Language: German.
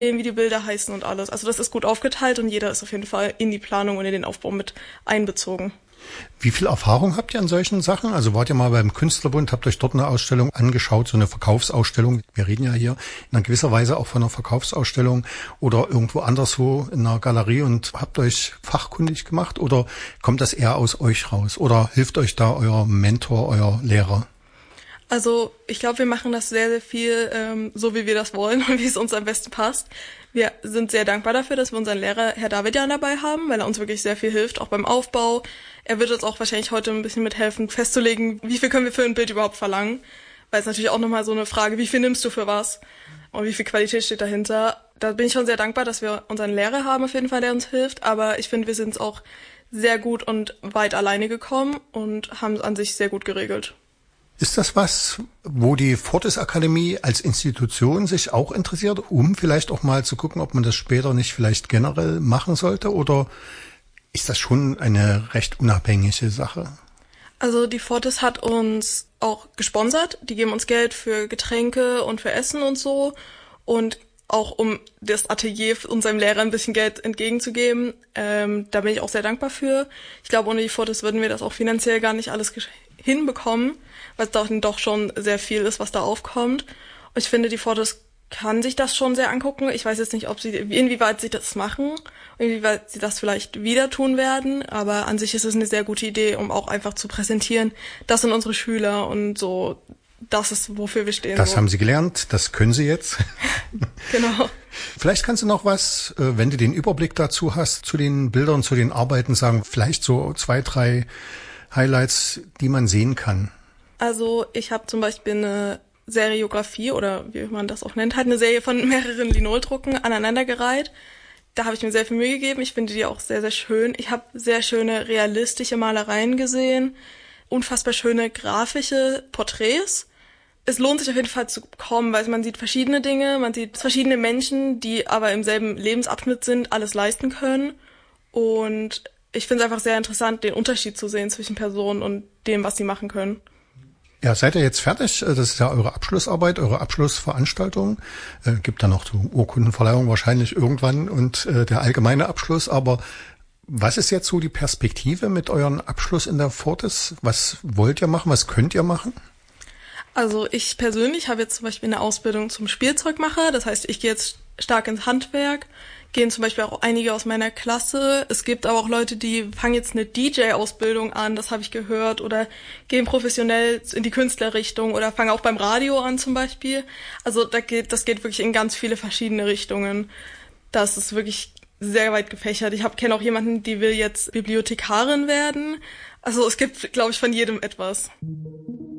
wie die Bilder heißen und alles. Also das ist gut aufgeteilt und jeder ist auf jeden Fall in die Planung und in den Aufbau mit einbezogen. Wie viel Erfahrung habt ihr an solchen Sachen? Also wart ihr mal beim Künstlerbund, habt euch dort eine Ausstellung angeschaut, so eine Verkaufsausstellung. Wir reden ja hier in einer gewisser Weise auch von einer Verkaufsausstellung oder irgendwo anderswo in einer Galerie und habt euch fachkundig gemacht oder kommt das eher aus euch raus? Oder hilft euch da euer Mentor, euer Lehrer? Also ich glaube, wir machen das sehr, sehr viel so, wie wir das wollen und wie es uns am besten passt. Wir sind sehr dankbar dafür, dass wir unseren Lehrer, Herr Davidian, dabei haben, weil er uns wirklich sehr viel hilft, auch beim Aufbau. Er wird uns auch wahrscheinlich heute ein bisschen mithelfen, festzulegen, wie viel können wir für ein Bild überhaupt verlangen. Weil es natürlich auch nochmal so eine Frage, wie viel nimmst du für was und wie viel Qualität steht dahinter. Da bin ich schon sehr dankbar, dass wir unseren Lehrer haben auf jeden Fall, der uns hilft. Aber ich finde, wir sind auch sehr gut und weit alleine gekommen und haben es an sich sehr gut geregelt. Ist das was, wo die Fortis Akademie als Institution sich auch interessiert, um vielleicht auch mal zu gucken, ob man das später nicht vielleicht generell machen sollte? Oder ist das schon eine recht unabhängige Sache? Also die Fortis hat uns auch gesponsert. Die geben uns Geld für Getränke und für Essen und so. Und auch um das Atelier unserem Lehrer ein bisschen Geld entgegenzugeben. Da bin ich auch sehr dankbar für. Ich glaube, ohne die Fortis würden wir das auch finanziell gar nicht alles hinbekommen, weil es doch schon sehr viel ist, was da aufkommt. Und ich finde, die Fortis kann sich das schon sehr angucken. Ich weiß jetzt nicht, inwieweit sie das machen, inwieweit sie das vielleicht wieder tun werden, aber an sich ist es eine sehr gute Idee, um auch einfach zu präsentieren, das sind unsere Schüler und so, das ist, wofür wir stehen. Das haben sie gelernt, das können sie jetzt. Genau. Vielleicht kannst du noch was, wenn du den Überblick dazu hast, zu den Bildern, zu den Arbeiten sagen, vielleicht so 2, 3 Highlights, die man sehen kann. Also ich habe zum Beispiel eine Seriografie oder wie man das auch nennt, halt eine Serie von mehreren Linoldrucken aneinandergereiht. Da habe ich mir sehr viel Mühe gegeben. Ich finde die auch sehr, sehr schön. Ich habe sehr schöne realistische Malereien gesehen, unfassbar schöne grafische Porträts. Es lohnt sich auf jeden Fall zu kommen, weil man sieht verschiedene Dinge, man sieht verschiedene Menschen, die aber im selben Lebensabschnitt sind, alles leisten können. Und ich finde es einfach sehr interessant, den Unterschied zu sehen zwischen Personen und dem, was sie machen können. Ja, seid ihr jetzt fertig? Das ist ja eure Abschlussarbeit, eure Abschlussveranstaltung. Gibt dann noch die Urkundenverleihung wahrscheinlich irgendwann und der allgemeine Abschluss. Aber was ist jetzt so die Perspektive mit eurem Abschluss in der Fortis? Was wollt ihr machen? Was könnt ihr machen? Also ich persönlich habe jetzt zum Beispiel eine Ausbildung zum Spielzeugmacher. Das heißt, ich gehe jetzt stark ins Handwerk. Gehen zum Beispiel auch einige aus meiner Klasse. Es gibt aber auch Leute, die fangen jetzt eine DJ-Ausbildung an, das habe ich gehört, oder gehen professionell in die Künstlerrichtung oder fangen auch beim Radio an zum Beispiel. Also das geht wirklich in ganz viele verschiedene Richtungen. Das ist wirklich sehr weit gefächert. Ich kenne auch jemanden, die will jetzt Bibliothekarin werden. Also es gibt, glaube ich, von jedem etwas.